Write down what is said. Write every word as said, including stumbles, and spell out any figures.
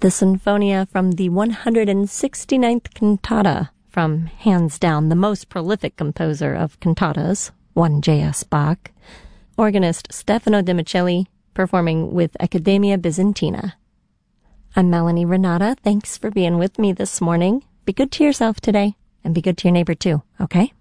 The Sinfonia from the one hundred sixty-ninth cantata from, hands down, the most prolific composer of cantatas, one J S Bach, organist Stefano de Micheli, performing with Accademia Bizantina. I'm Melanie Renata. Thanks for being with me this morning. Be good to yourself today, and be good to your neighbor too, okay?